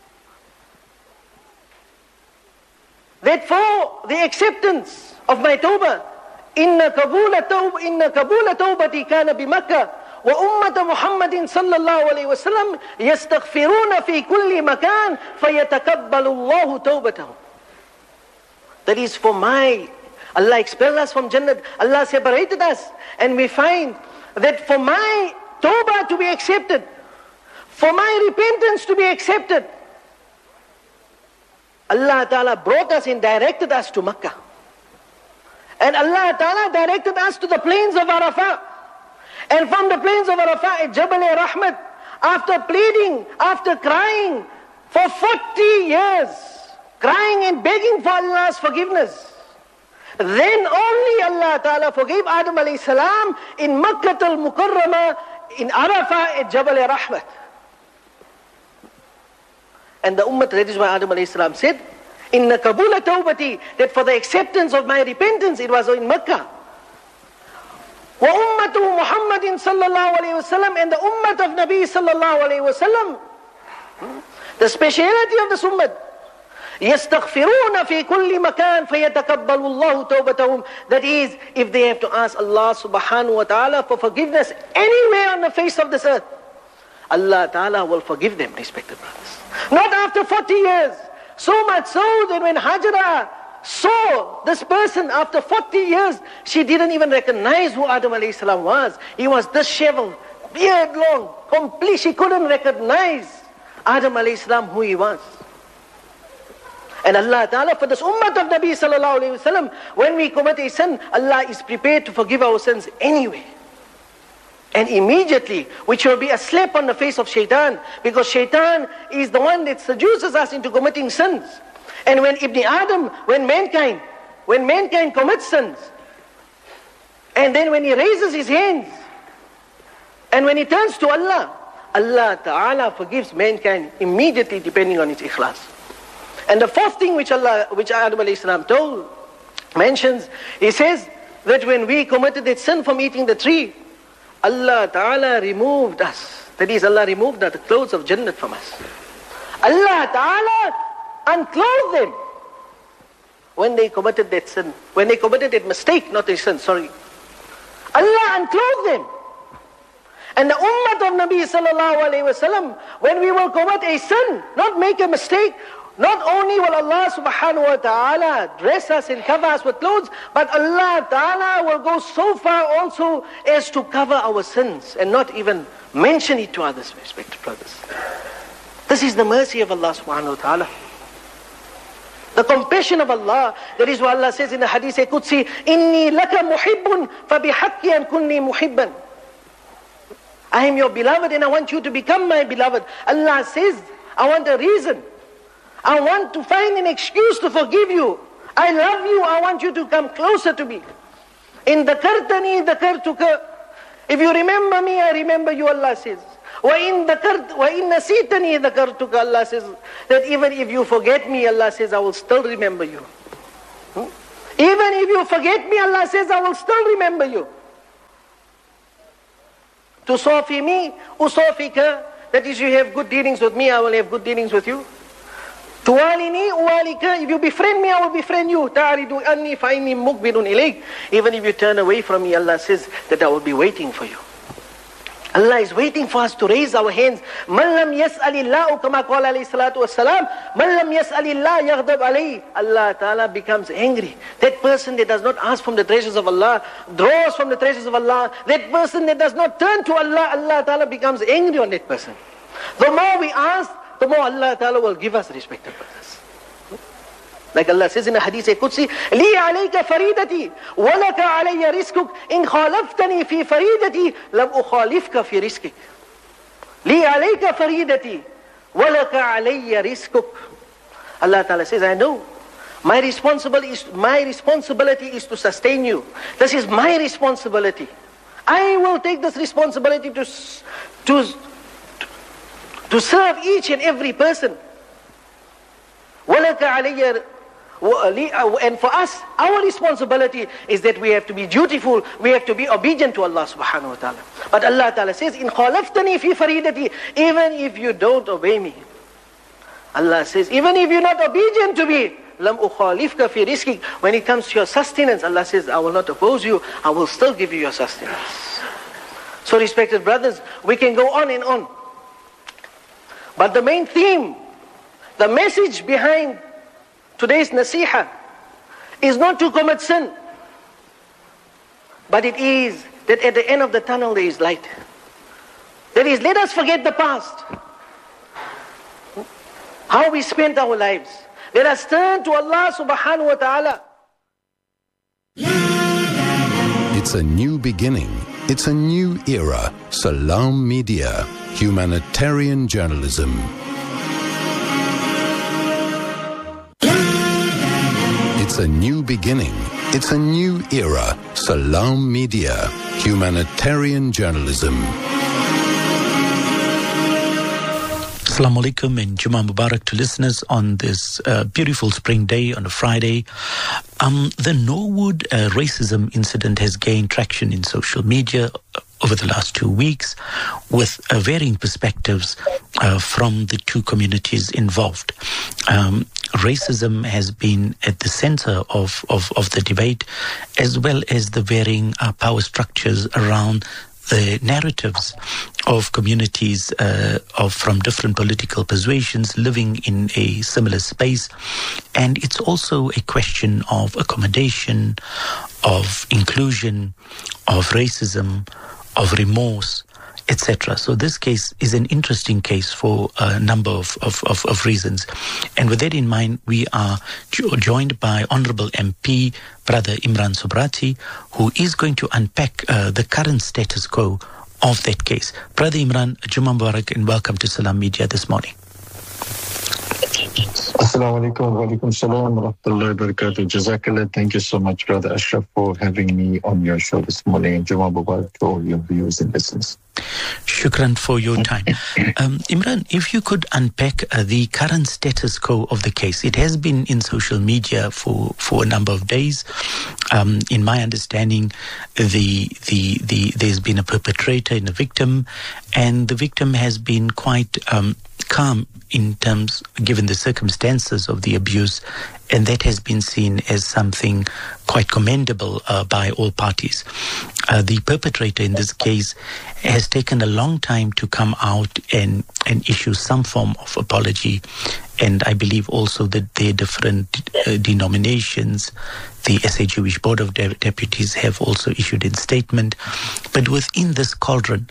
that for the acceptance of my tawbah, inna kabula tawbah, inna kabula tawbati kana bi Makkah, wa ummata Muhammadin sallallahu alayhi wa sallam yastaghfiruna fi kulli makan fayatakabbalu Allahu tawbatahum. That is for my, Allah expelled us from Jannat, Allah separated us, and we find that for my tawbah to be accepted, for my repentance to be accepted, Allah Ta'ala brought us and directed us to Makkah. And Allah Ta'ala directed us to the plains of Arafah. And from the plains of Arafah at Jabal Rahmat, after pleading, after crying for forty years, crying and begging for Allah's forgiveness, then only Allah Ta'ala forgave Adam alayhi salam in Makkah al-Mukarramah, in Arafah at Jabal Rahmat. And the ummah, that is why Adam alayhi salam said, Inna kabula tawbati, that for the acceptance of my repentance, it was in Makkah. Wa ummatu Muhammadin sallallahu alayhi wa sallam, and the ummah of Nabi sallallahu alayhi wa sallam. The speciality of this ummah, yastaghfiruna fi kulli makan fayatakabbalu Allahu tawbatahum. That is, if they have to ask Allah subhanahu wa ta'ala for forgiveness anywhere on the face of this earth, Allah Ta'ala will forgive them, respected brothers. Not after forty years. So much so that when Hajara saw this person after forty years, she didn't even recognize who Adam alayhi salam was. He was disheveled, beard long, complete. She couldn't recognize Adam alayhi salam who he was. And Allah Ta'ala, for this ummah of Nabi sallallahu alayhi wa sallam, when we commit a sin, Allah is prepared to forgive our sins anyway. And immediately, which will be a slap on the face of shaitan, because shaitan is the one that seduces us into committing sins. And when Ibn Adam, when mankind, when mankind commits sins, and then when he raises his hands, and when he turns to Allah, Allah Ta'ala forgives mankind immediately, depending on its ikhlas. And the fourth thing which Allah, which Adam alayhi salam told, mentions, he says that when we committed that sin from eating the tree, Allah Ta'ala removed us. That is, Allah removed the clothes of Jannat from us. Allah Ta'ala unclothed them when they committed that sin. When they committed that mistake, not a sin, sorry. Allah unclothed them. And the ummah of Nabi sallallahu alayhi wa sallam, when we will commit a sin, not make a mistake, not only will Allah subhanahu wa ta'ala dress us and cover us with clothes, but Allah ta'ala will go so far also as to cover our sins and not even mention it to others, respected brothers. This is the mercy of Allah subhanahu wa ta'ala. The compassion of Allah. That is what Allah says in the Hadith Qudsi, Inni laka muhibbun fabihaqqi an kunni muhibban. I am your beloved and I want you to become my beloved. Allah says, I want a reason. I want to find an excuse to forgive you. I love you. I want you to come closer to me. In dhakartani dhakartuka. If you remember me, I remember you, Allah says. Wa in dhakart wa in nasitani dhakartuka. Allah says that even if you forget me, Allah says, I will still remember you. Hmm? Even if you forget me, Allah says, I will still remember you. Tusafi me, usafika. That is, you have good dealings with me, I will have good dealings with you. Tuwalini uwalika. If you befriend me, I will befriend you. Ta'aridu anni fa inni muqbidun ilayk. Even if you turn away from me, Allah says that I will be waiting for you. Allah is waiting for us to raise our hands. Man lam yas'alillahu kama qala alayhi salatu wassalam. Man lam yas'alillah yaghdab alayhi. Allah Ta'ala becomes angry. That person that does not ask from the treasures of Allah, draws from the treasures of Allah. That person that does not turn to Allah, Allah Ta'ala becomes angry on that person. The more we ask, the more Allah Ta'ala will give us, respected brothers. Like Allah says in the Hadith Qudsi, Li alayka faridati, walaka alayya rizquk, in khalaftani fi faridati, lam ukhalifka fi rizqik. Li alayka faridati, walaka alayya rizquk. Allah Ta'ala says, I know. My responsibility is, my responsibility is to sustain you. This is my responsibility. I will take this responsibility to, to, to serve each and every person. وَلَكَ عَلَيَّ And for us, our responsibility is that we have to be dutiful, we have to be obedient to Allah subhanahu wa ta'ala. But Allah Ta'ala says, in khalaftani fi faridati, even if you don't obey me. Allah says, even if you're not obedient to me, lam ukhalifka fi rizqik. When it comes to your sustenance, Allah says, I will not oppose you, I will still give you your sustenance. So respected brothers, we can go on and on. But the main theme, the message behind today's nasiha is not to commit sin, but it is that at the end of the tunnel there is light. That is, let us forget the past, how we spent our lives. Let us turn to Allah subhanahu wa ta'ala. It's a new beginning. It's a new era. Salam Media, humanitarian journalism. It's a new beginning. It's a new era. Salam Media, humanitarian journalism. Assalamu alaikum and Jummah Mubarak to listeners on this uh, beautiful spring day on a Friday. Um, the Norwood uh, racism incident has gained traction in social media over the last two weeks with uh, varying perspectives uh, from the two communities involved. Um, racism has been at the center of, of, of the debate, as well as the varying uh, power structures around the narratives of communities uh, of from different political persuasions living in a similar space. And it's also a question of accommodation, of inclusion, of racism, of remorse, et cetera. So this case is an interesting case for a number of, of, of, of reasons. And with that in mind, we are jo- joined by Honorable M P, Brother Imran Sobrati, who is going to unpack uh, the current status quo of that case. Brother Imran, Jummah Mubarak and welcome to Salam Media this morning. Assalamu alaikum wa alaikum salam wa rahmatullahi wa barakatuh. Jazakallah. Thank you so much, Brother Ashraf, for having me on your show this morning. Jummah Mubarak to all your viewers and listeners. Shukran for your time. Um, Imran, if you could unpack uh, the current status quo of the case. It has been in social media for, for a number of days. Um, in my understanding, the, the, the, there's been a perpetrator and a victim, and the victim has been quite um, calm in terms, given the circumstances of the abuse, And that has been seen as something quite commendable uh, by all parties. Uh, the perpetrator in this case has taken a long time to come out and, and issue some form of apology. And I believe also that their different uh, denominations, the S A Jewish Board of De- Deputies have also issued a statement. But within this cauldron,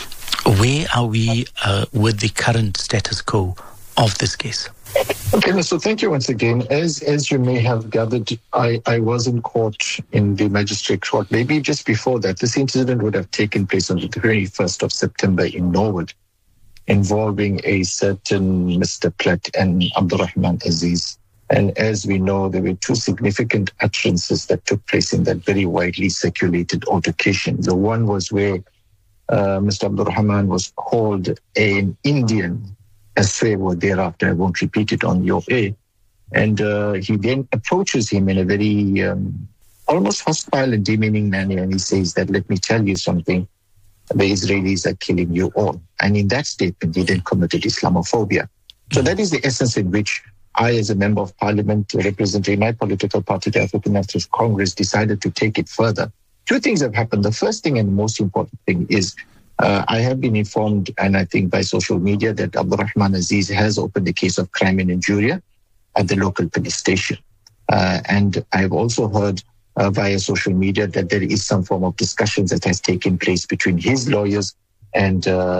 where are we uh, with the current status quo of this case? Okay, so thank you once again. As as you may have gathered, I, I was in court in the magistrate court. Maybe just before that, this incident would have taken place on the twenty-first of September in Norwood, involving a certain Mister Platt and Abdurrahman Aziz. And as we know, there were two significant utterances that took place in that very widely circulated altercation. The one was where uh, Mister Abdurrahman was called an Indian, as swear word thereafter. I won't repeat it on your air. And uh, he then approaches him in a very um, almost hostile and demeaning manner. And he says that, let me tell you something, the Israelis are killing you all. And in that statement, he then committed Islamophobia. So that is the essence in which I, as a member of parliament representing my political party, the African National Congress, decided to take it further. Two things have happened. The first thing and the most important thing is Uh, I have been informed, and I think by social media, that Abdurrahman Aziz has opened a case of crime and injuria at the local police station. Uh, and I've also heard uh, via social media that there is some form of discussions that has taken place between his lawyers and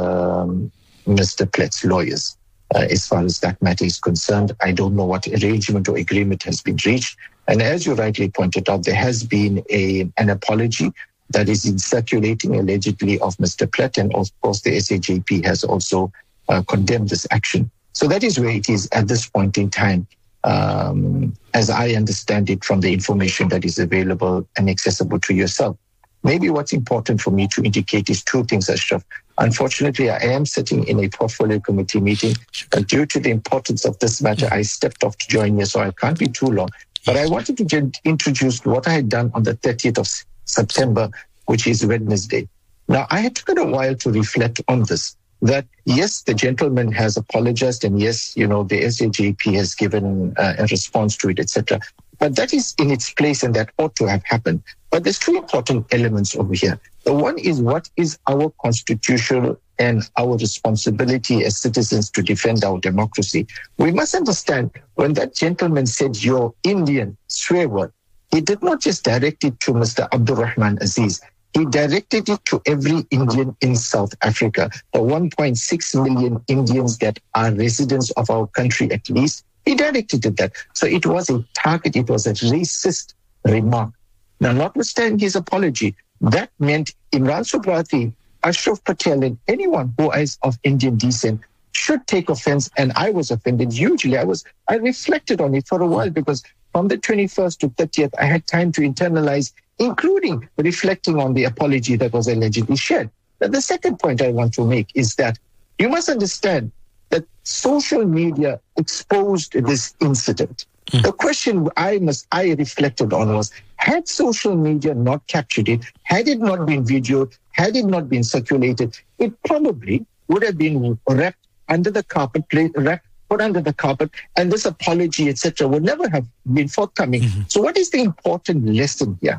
um, Mister Platt's lawyers. Uh, as far as that matter is concerned, I don't know what arrangement or agreement has been reached. And as you rightly pointed out, there has been a, an apology that is in circulating allegedly of Mister Platt, and of course the S A J P has also uh, condemned this action. So that is where it is at this point in time, um, as I understand it from the information that is available and accessible to yourself. Maybe what's important for me to indicate is two things, Ashraf. Unfortunately, I am sitting in a portfolio committee meeting, but due to the importance of this matter, I stepped off to join you, so I can't be too long. But I wanted to just introduce what I had done on the thirtieth of September, which is Wednesday. Now, I had taken a while to reflect on this, that yes, the gentleman has apologized, and yes, you know, the S A J P has given uh, a response to it, et cetera. But that is in its place, and that ought to have happened. But there's two important elements over here. The one is, what is our constitutional and our responsibility as citizens to defend our democracy? We must understand, when that gentleman said, "You're Indian," swear word, he did not just direct it to Mister Abdurrahman Aziz. He directed it to every Indian in South Africa, the one point six million Indians that are residents of our country at least. He directed it that. So it was a target, it was a racist remark. Now, notwithstanding his apology, that meant Imran Subrati, Ashraf Patel, and anyone who is of Indian descent should take offense. And I was offended hugely. I was, I reflected on it for a while, because from the twenty-first to thirtieth, I had time to internalize, including reflecting on the apology that was allegedly shared. Now, the second point I want to make is that you must understand that social media exposed this incident. Mm. The question I must I reflected on was, had social media not captured it, had it not been videoed, had it not been circulated, it probably would have been wrapped under the carpet, wrapped put under the carpet, and this apology, et cetera, would never have been forthcoming. Mm-hmm. So what is the important lesson here?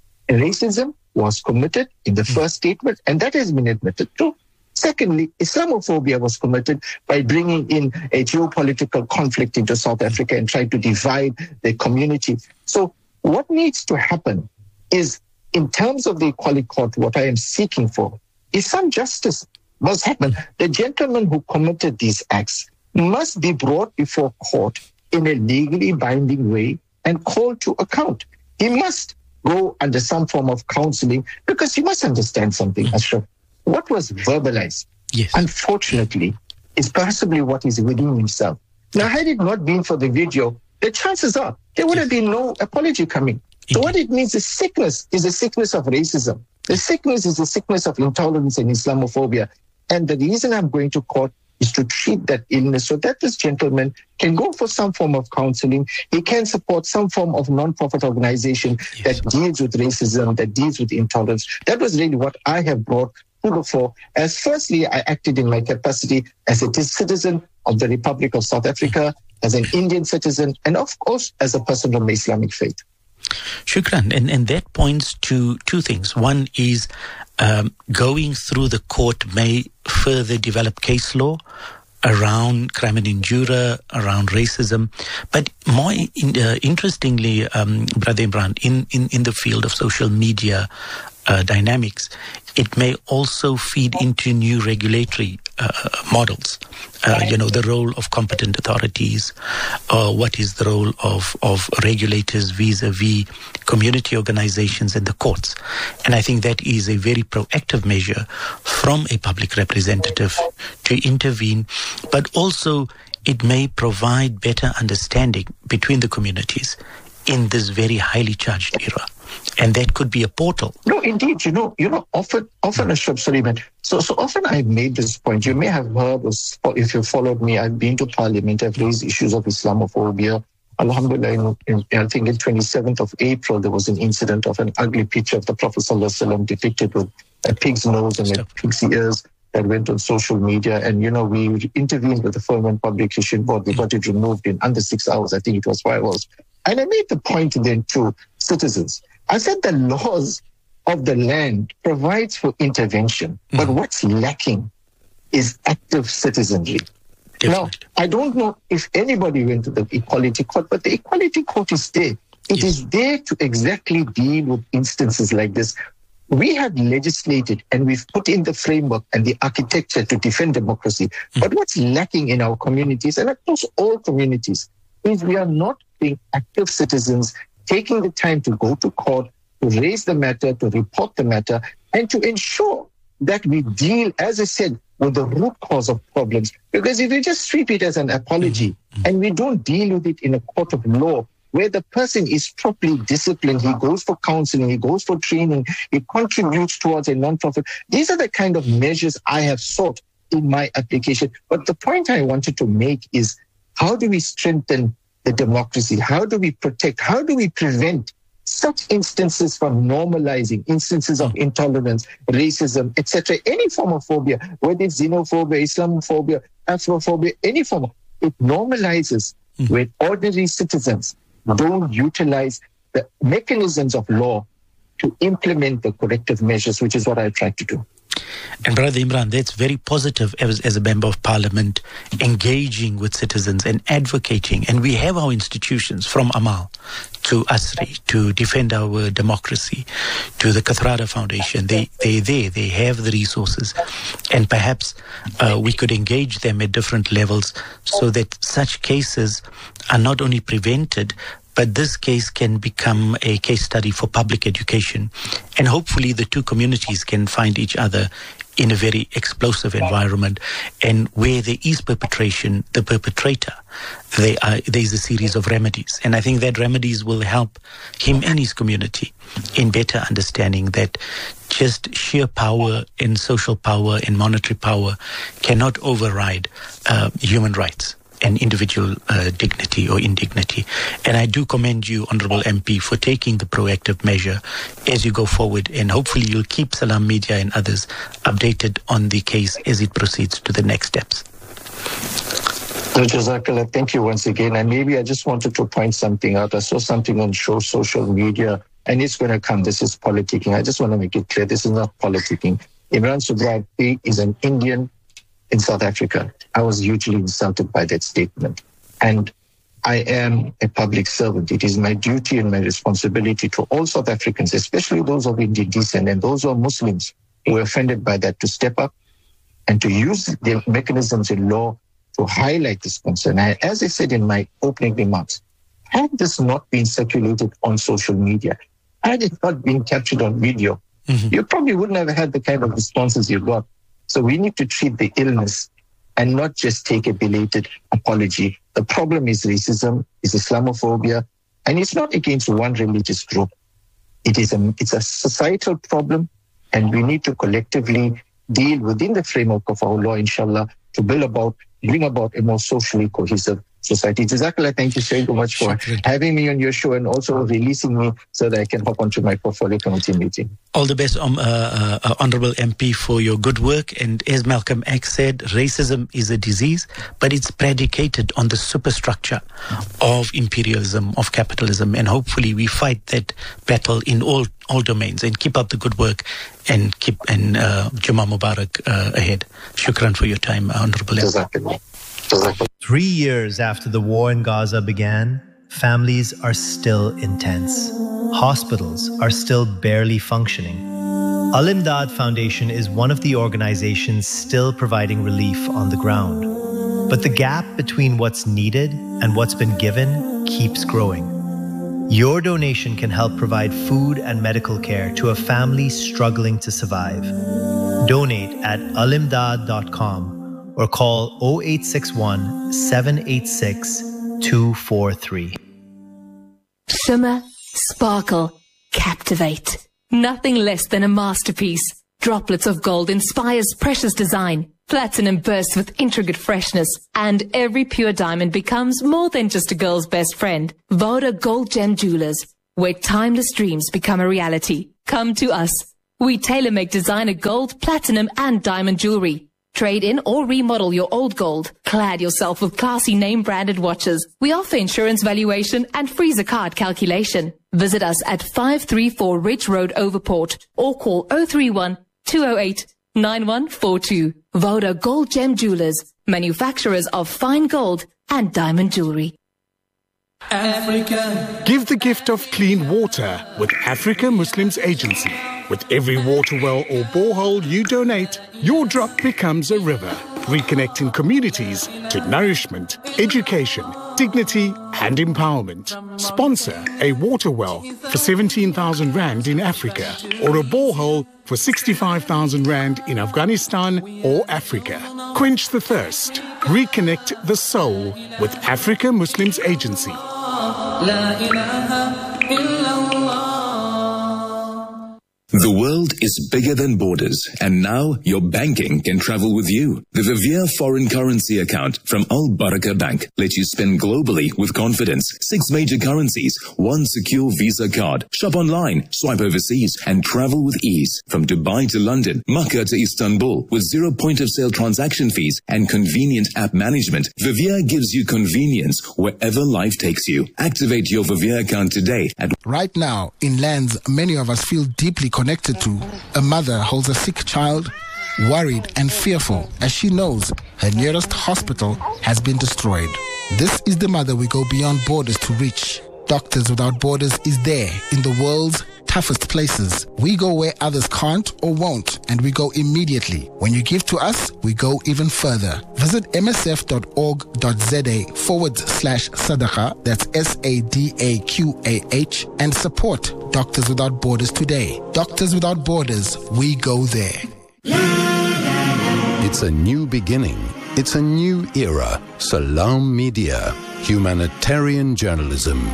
Racism was committed in the first statement, and that has been admitted to. Secondly, Islamophobia was committed by bringing in a geopolitical conflict into South Africa and trying to divide the community. So what needs to happen is, in terms of the Equality Court, what I am seeking for is some justice must happen. The gentleman who committed these acts must be brought before court in a legally binding way and called to account. He must go under some form of counseling, because you must understand something, Ashraf. What was verbalized, yes, unfortunately, is possibly what is within himself. Now, had it not been for the video, the chances are there would have been no apology coming. So what it means is sickness is a sickness of racism. The sickness is a sickness of intolerance and Islamophobia. And the reason I'm going to court is to treat that illness so that this gentleman can go for some form of counseling. He can support some form of non-profit organization, yes, that deals with racism, that deals with intolerance. That was really what I have brought to the fore, as firstly, I acted in my capacity as a citizen of the Republic of South Africa, as an Indian citizen, and of course, as a person of the Islamic faith. Shukran. And, and that points to two things. One is um, going through the court may further develop case law around crime and injury, around racism. But more in, uh, interestingly, um, Brother Imran, in, in, in the field of social media uh, dynamics, it may also feed into new regulatory uh, models. Uh, you know, the role of competent authorities, uh, what is the role of, of regulators vis-a-vis community organizations and the courts. And I think that is a very proactive measure from a public representative to intervene, but also it may provide better understanding between the communities in this very highly charged era. And that could be a portal. No, indeed. You know, you know, often, often, Ashraf Suleiman. So, so often I've made this point. You may have heard, or if you followed me, I've been to Parliament. I've raised issues of Islamophobia. Alhamdulillah, in, in, I think in twenty-seventh of April, there was an incident of an ugly picture of the Prophet ﷺ depicted with a pig's nose and a pig's ears that went on social media. And, you know, we intervened with the Film and Publication Board. We got it removed in under six hours. I think it was five hours. And I made the point then to citizens. I said the laws of the land provides for intervention, mm. but what's lacking is active citizenry. Definitely. Now, I don't know if anybody went to the Equality Court, but the Equality Court is there. It yes. is there to exactly deal with instances like this. We have legislated and we've put in the framework and the architecture to defend democracy. Mm. But what's lacking in our communities, and across all communities, is we are not being active citizens, taking the time to go to court, to raise the matter, to report the matter, and to ensure that we deal, as I said, with the root cause of problems. Because if we just treat it as an apology mm-hmm. and we don't deal with it in a court of law, where the person is properly disciplined, he goes for counseling, he goes for training, he contributes towards a non-profit. These are the kind of measures I have sought in my application. But the point I wanted to make is, how do we strengthen the democracy? How do we protect? How do we prevent such instances from normalizing, instances of intolerance, racism, et cetera, any form of phobia, whether it's xenophobia, Islamophobia, Afrophobia, any form, it normalizes mm. when ordinary citizens don't utilize the mechanisms of law to implement the corrective measures, which is what I tried to do. And Brother Imran, that's very positive as, as a member of parliament, engaging with citizens and advocating. And we have our institutions from Amal to ASRI to defend our democracy, to the Kathrada Foundation. They, they're there, they have the resources. And perhaps uh, we could engage them at different levels so that such cases are not only prevented, but this case can become a case study for public education. And hopefully the two communities can find each other in a very explosive environment. And where there is perpetration, the perpetrator, there are, there's a series of remedies. And I think that remedies will help him and his community in better understanding that just sheer power and social power and monetary power cannot override uh, human rights and individual uh, dignity or indignity. And I do commend you, Honorable M P, for taking the proactive measure as you go forward. And hopefully you'll keep Salam Media and others updated on the case as it proceeds to the next steps. Jazakallah, thank you once again. And maybe I just wanted to point something out. I saw something on show social media, and it's going to come. This is politicking. I just want to make it clear. This is not politicking. Imran Subrati is an Indian in South Africa. I was hugely insulted by that statement. And I am a public servant. It is my duty and my responsibility to all South Africans, especially those of Indian descent and those who are Muslims who are offended by that, to step up and to use the mechanisms in law to highlight this concern. I, as I said in my opening remarks, had this not been circulated on social media, had it not been captured on video, mm-hmm. you probably wouldn't have had the kind of responses you got. So we need to treat the illness and not just take a belated apology. The problem is racism, is Islamophobia, and it's not against one religious group. It is a, it's a societal problem, and we need to collectively deal within the framework of our law, inshallah, to build about, bring about a more socially cohesive society. Jazakallah, thank you so much for Shukran. having me on your show and also releasing me so that I can hop onto my portfolio committee meeting. All the best, um, uh, uh, Honorable M P, for your good work. And as Malcolm X said, racism is a disease, but it's predicated on the superstructure of imperialism, of capitalism. And hopefully we fight that battle in all all domains and keep up the good work and keep and uh, Jummah Mubarak uh, ahead. Shukran for your time, Honorable M P. Three years after the war in Gaza began, families are still intense. Hospitals are still barely functioning. Al-Imdad Foundation is one of the organizations still providing relief on the ground. But the gap between what's needed and what's been given keeps growing. Your donation can help provide food and medical care to a family struggling to survive. Donate at alimdad dot com or call oh eight six one, seven eight six, two four three. Shimmer, sparkle, captivate. Nothing less than a masterpiece. Droplets of gold inspires precious design. Platinum bursts with intricate freshness, and every pure diamond becomes more than just a girl's best friend. Voda Gold Gem Jewelers, where timeless dreams become a reality. Come to us. We tailor-make designer gold, platinum, and diamond jewelry. Trade in or remodel your old gold. Clad yourself with classy name-branded watches. We offer insurance valuation and free zakat calculation. Visit us at five three four Ridge Road, Overport, or call oh three one, two oh eight, nine one four two. Voda Gold Gem Jewelers, manufacturers of fine gold and diamond jewelry. Africa. Give the gift of clean water with Africa Muslims Agency. With every water well or borehole you donate, your drop becomes a river, reconnecting communities to nourishment, education, dignity and empowerment. Sponsor a water well for seventeen thousand rand in Africa or a borehole for sixty-five thousand rand in Afghanistan or Africa. Quench the thirst. Reconnect the soul with Africa Muslims Agency. The world is bigger than borders, and now your banking can travel with you. The Vivier foreign currency account from Al Baraka Bank lets you spend globally with confidence. Six major currencies, one secure Visa card. Shop online, swipe overseas, and travel with ease. From Dubai to London, Makkah to Istanbul, with zero point of sale transaction fees and convenient app management, Vivier gives you convenience wherever life takes you. Activate your Vivier account today. At right now, in lands many of us feel deeply connected to, a mother holds a sick child, worried and fearful as she knows her nearest hospital has been destroyed. This is the mother we go beyond borders to reach. Doctors Without Borders is there in the world's toughest places. We go where others can't or won't, and we go immediately. When you give to us, we go even further. Visit msf.org.za forward slash sadaqah, that's S A D A Q A H, and support Doctors Without Borders today. Doctors Without Borders, we go there. It's a new beginning. It's a new era. Salam Media, humanitarian journalism.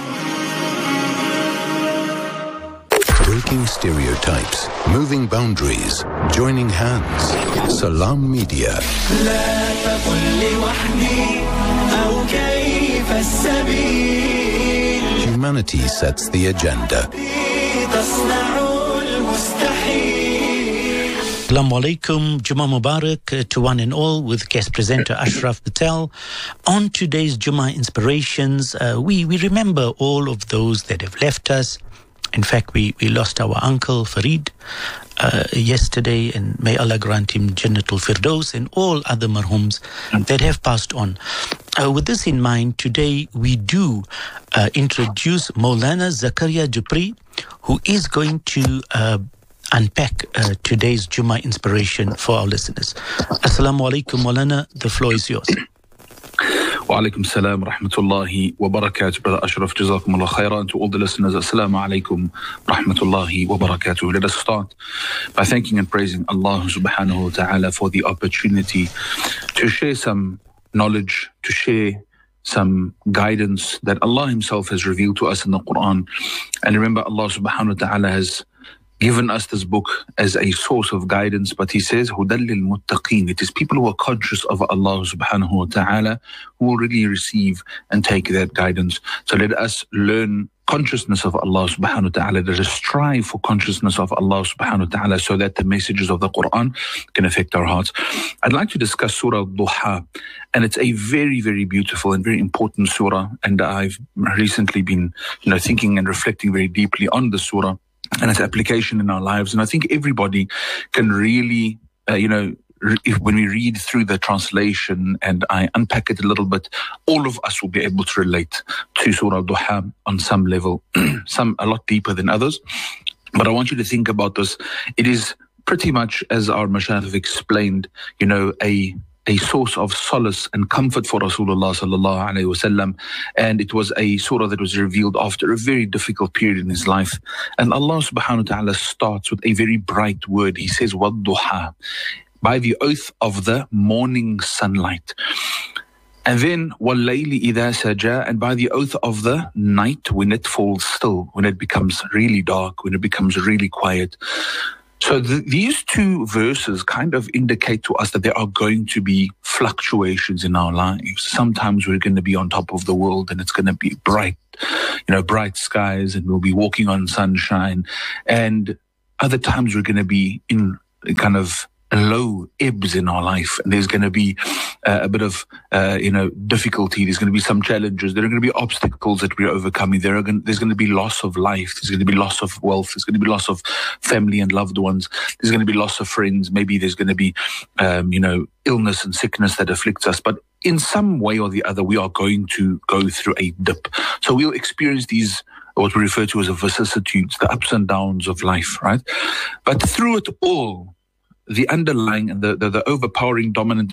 Breaking stereotypes, moving boundaries, joining hands. Salam Media. Humanity sets the agenda. Assalamu alaikum, Jummah Mubarak uh, to one and all, with guest presenter Ashraf Patel. On today's Jummah Inspirations, uh, we, we remember all of those that have left us. In fact, we, we lost our uncle Farid uh, yesterday, and may Allah grant him Jannatul Firdaus and all other marhums that have passed on. Uh, with this in mind, today we do uh, introduce Maulana Zakaria Jupri, who is going to uh, unpack uh, today's Jummah inspiration for our listeners. Assalamu alaikum, Maulana. The floor is yours. Wa alaikum salam rahmatullahi wa barakatuh. Brother Ashraf, jazakumullah khairan. To all the listeners, assalamu alaikum rahmatullahi wa barakatuh. Let us start by thanking and praising Allah subhanahu wa ta'ala for the opportunity to share some knowledge, to share some guidance that Allah himself has revealed to us in the Quran. And remember, Allah subhanahu wa ta'ala has given us this book as a source of guidance, but he says, هُدًى لِلْمُتَّقِينَ. It is people who are conscious of Allah subhanahu wa ta'ala who will really receive and take that guidance. So let us learn consciousness of Allah subhanahu wa ta'ala. Let us strive for consciousness of Allah subhanahu wa ta'ala so that the messages of the Quran can affect our hearts. I'd like to discuss Surah Duha, and it's a very, very beautiful and very important surah, and I've recently been, you know, thinking and reflecting very deeply on the surah and its application in our lives. And I think everybody can really, uh, you know, re- if, when we read through the translation and I unpack it a little bit, all of us will be able to relate to Surah Duha on some level, some a lot deeper than others. But I want you to think about this. It is pretty much, as our Mashayikh have explained, you know, a a source of solace and comfort for Rasulullah sallallahu alaihi wasallam. And it was a surah that was revealed after a very difficult period in his life. And Allah subhanahu wa ta'ala starts with a very bright word. He says, وَالضُّحَى, by the oath of the morning sunlight. And then, وَاللَّيْلِ إِذَا سَجَى, and by the oath of the night when it falls still, when it becomes really dark, when it becomes really quiet. So the, these two verses kind of indicate to us that there are going to be fluctuations in our lives. Sometimes we're going to be on top of the world and it's going to be bright, you know, bright skies, and we'll be walking on sunshine. And other times we're going to be in kind of low ebbs in our life, and there's going to be uh, a bit of uh, you know difficulty. There's going to be some challenges. There are going to be obstacles that we're overcoming. There are going, there's going to be loss of life. There's going to be loss of wealth. There's going to be loss of family and loved ones. There's going to be loss of friends. Maybe there's going to be um, you know illness and sickness that afflicts us. But in some way or the other, we are going to go through a dip. So we'll experience these, what we refer to as vicissitudes, the ups and downs of life, right? But through it all, the underlying and the, the, the overpowering dominant